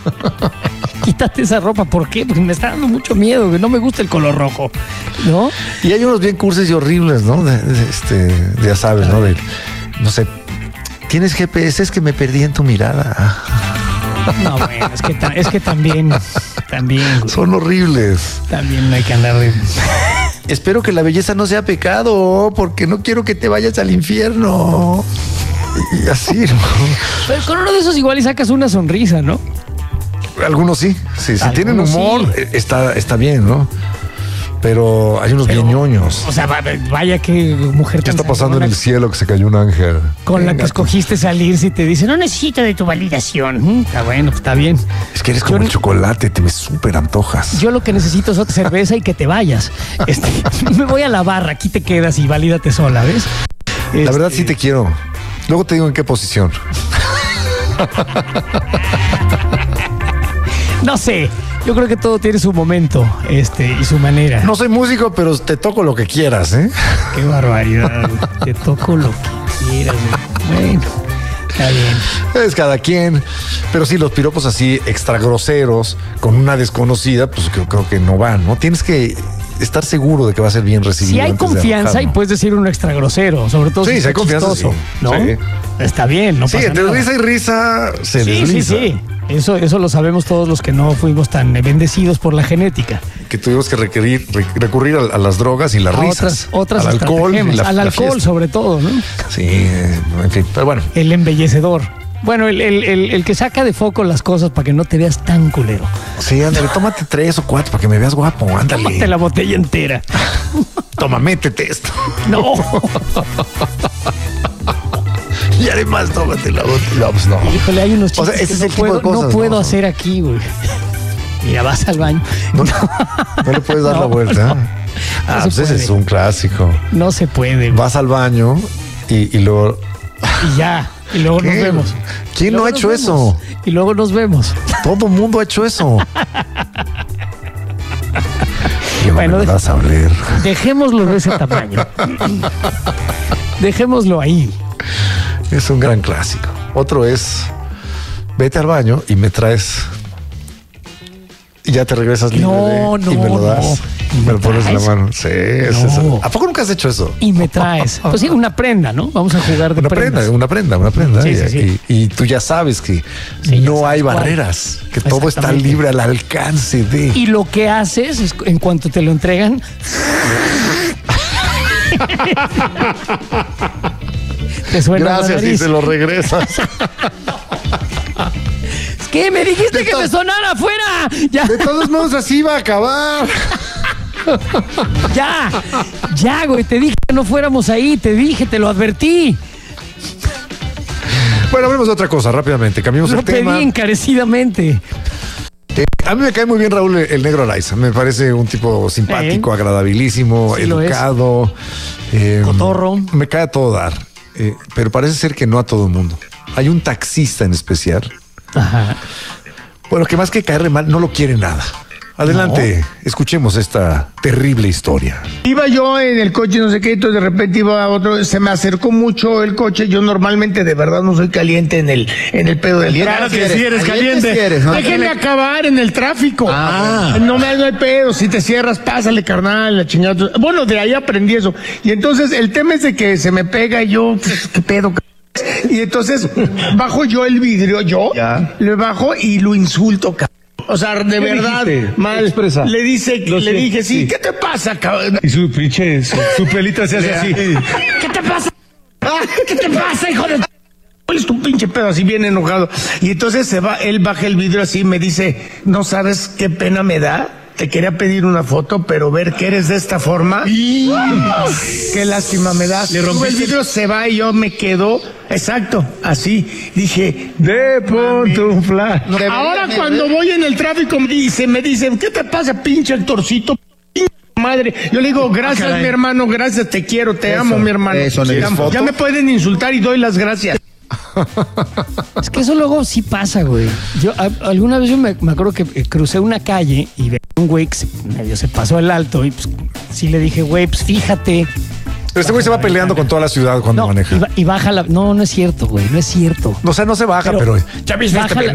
Quítate esa ropa. ¿Por qué? Porque me está dando mucho miedo, güey. No me gusta el color rojo, ¿no? Y hay unos bien cursis y horribles, ¿no? Ya sabes, ¿no? No sé, ¿tienes GPS? Es que me perdí en tu mirada. No, bueno, es que también, güey. Son horribles. También no hay que andar de... Espero que la belleza no sea pecado, porque no quiero que te vayas al infierno. Y así, ¿no? Pero con uno de esos igual y sacas una sonrisa, ¿no? Algunos sí. Si tienen humor, sí. Está bien, ¿no? Pero hay unos bien ñoños. O sea, vaya que mujer. ¿Qué está pasando en el cielo que se cayó un ángel? Con la que escogiste salir, si te dice, no necesito de tu validación. Está bueno, está bien. Es que eres como el chocolate, te me súper antojas. Yo lo que necesito es otra cerveza y que te vayas. Me voy a la barra, aquí te quedas y valídate sola, ¿ves? La verdad sí te quiero. Luego te digo en qué posición. No sé. Yo creo que todo tiene su momento, y su manera. No soy músico, pero te toco lo que quieras, ¿eh? Qué barbaridad. Te toco lo que quieras. Bueno, está bien. Es cada quien. Pero sí, los piropos así extra groseros con una desconocida, pues creo que no van, ¿no? Tienes que estar seguro de que va a ser bien recibido. Si hay confianza y puedes decir un extra grosero, sobre todo si hay confianza, chistoso, sí. ¿no? Sí. Está bien, no pasa nada. Sí, entre risa y risa se desliza. Sí. Eso lo sabemos todos los que no fuimos tan bendecidos por la genética. Que tuvimos que recurrir a las drogas y las risas. Otras al alcohol. Al alcohol, sobre todo, ¿no? Sí, en fin, pero bueno. El embellecedor. Bueno, el que saca de foco las cosas para que no te veas tan culero. Sí, ándale, tómate 3 o 4 para que me veas guapo, ándale. Tómate la botella entera. Toma, métete esto. No. Y además, tómate la botella. Pues no. Híjole, hay unos chistes ese es que el tipo de cosas, no puedo hacer aquí, güey. Mira, vas al baño. No le puedes dar la vuelta. No pues ese es un clásico. No se puede. Vas al baño y luego... Y ya. Y luego nos vemos. ¿Quién no ha hecho eso? Y luego nos vemos. Todo el mundo ha hecho eso. Bueno, me vas a oler. Dejémoslo de ese tamaño. Dejémoslo ahí. Es un gran clásico. Otro es, vete al baño y me traes... Y ya te regresas libre y me lo das. Me lo pones en la mano. Sí, es eso. ¿A poco nunca has hecho eso? Y me traes. Pues sí, una prenda, ¿no? Vamos a jugar de prendas. Una prenda. Sí. Y tú ya sabes que no hay barreras, que todo está libre al alcance de... Y lo que haces es, en cuanto te lo entregan... te suena la Gracias nariz. y se lo regresas. ¿Qué? Me dijiste que me sonara afuera. Ya. De todos modos, así va a acabar. Ya, güey. Te dije que no fuéramos ahí. Te lo advertí. Bueno, hablemos de otra cosa rápidamente. Cambiamos el tema. Lo pedí encarecidamente. A mí me cae muy bien Raúl el Negro Araiza. Me parece un tipo simpático, agradabilísimo, sí, educado. Cotorro. Me cae a todo dar. Pero parece ser que no a todo el mundo. Hay un taxista en especial. Ajá. Bueno, que más que caerle mal, no lo quiere nada. Adelante, escuchemos esta terrible historia. Iba yo en el coche, no sé qué, entonces de repente iba otro, se me acercó mucho el coche. Yo normalmente de verdad no soy caliente en el pedo del tráfico. Claro que sí eres caliente. Sí eres, ¿no? Déjenme acabar en el tráfico. No hay pedo, si te cierras, pásale, carnal, la chingada. Bueno, de ahí aprendí eso. Y entonces el tema es de que se me pega y yo, qué pedo, y entonces bajo yo el vidrio, le bajo y lo insulto, cabrón. O sea, de verdad, dijiste? mal. Expresa. Le dije, sí, sí. ¿qué te pasa, cabrón? Y su pinche, su pelita se hace así. ¿Qué te pasa? ¿Qué te pasa, hijo de... ¿Cuál es tu pinche pedo? Así bien enojado. Y entonces él baja el vidrio así y me dice, ¿no sabes qué pena me da? Te quería pedir una foto, pero ver que eres de esta forma. Qué lástima me das. Le rompiste el vidrio, se va y yo me quedo. Exacto, así. Dije, de Pontufla. Ahora cuando voy en el tráfico me dicen, ¿qué te pasa, pinche Héctorcito? Madre, yo le digo, gracias, mi hermano, gracias, te quiero, te amo, mi hermano. Te amo. Ya me pueden insultar y doy las gracias. Es que eso luego sí pasa, güey. Alguna vez me acuerdo que crucé una calle y veía un güey que medio se pasó el alto y pues sí le dije, güey, pues fíjate. Pero este güey se va peleando con toda la ciudad cuando maneja. Y baja la... No es cierto, güey, no es cierto. O sea, no se baja, pero ya viste,